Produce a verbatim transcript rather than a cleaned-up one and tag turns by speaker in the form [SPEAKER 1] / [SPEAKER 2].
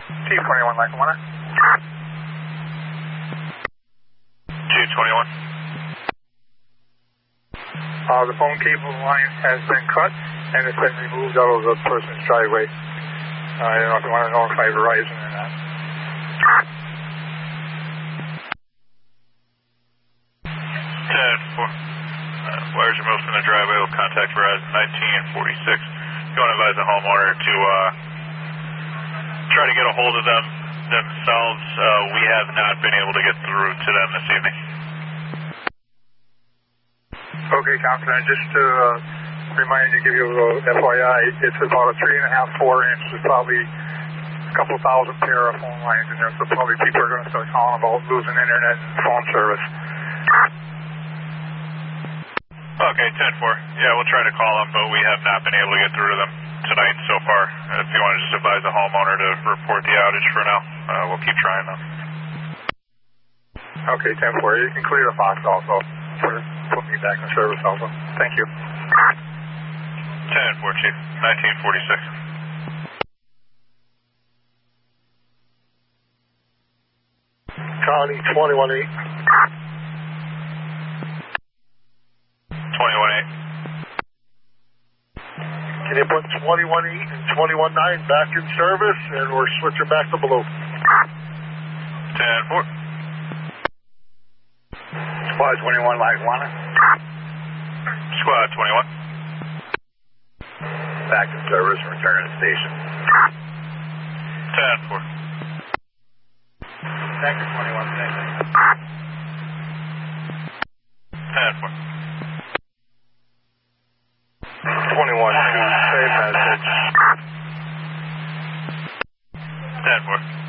[SPEAKER 1] T twenty-one, like one.
[SPEAKER 2] T twenty-one.
[SPEAKER 1] Uh, the phone cable line has been cut and it's been removed out of the person's driveway. Uh, I don't know if you want to notify Verizon or not.
[SPEAKER 2] ten four. Uh, wires are moved from the driveway. Will contact Verizon nineteen forty-six. You want to advise the homeowner to uh, try to get a hold of them themselves. Uh, we have not been able to get through to them this evening.
[SPEAKER 1] Okay, Captain, just to uh, remind you, give you a little F Y I, it's about a three and a half, four inch. There's probably a couple thousand pair of phone lines in there, so probably people are going to start calling about losing internet and phone service.
[SPEAKER 2] Okay, ten four. Yeah, we'll try to call them, but we have not been able to get through to them tonight so far. If you want to just advise the homeowner to report the outage for now, uh, we'll keep trying them.
[SPEAKER 1] Okay, ten four. You can clear the box also. For, put me back in service also. Thank you.
[SPEAKER 2] ten four, Chief. nineteen forty-six.
[SPEAKER 1] Connie, twenty-one eight.
[SPEAKER 2] twenty-one eight.
[SPEAKER 1] Can you put twenty-one eight and twenty-one nine back in service, and we're switching back to blue.
[SPEAKER 2] ten four.
[SPEAKER 1] Squad twenty-one, like one.
[SPEAKER 2] Squad twenty-one.
[SPEAKER 1] Back in service, return to station.
[SPEAKER 2] ten four.
[SPEAKER 1] Back to twenty-one, thank you.
[SPEAKER 2] ten four.
[SPEAKER 1] twenty-one two, same message.
[SPEAKER 2] ten four.